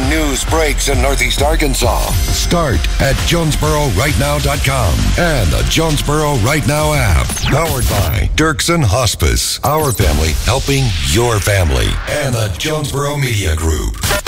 news breaks in Northeast Arkansas. Start at JonesboroRightNow.com and the Jonesboro Right Now app. Powered by Dirksen Hospice. Our family helping your family. And the Jonesboro Media Group.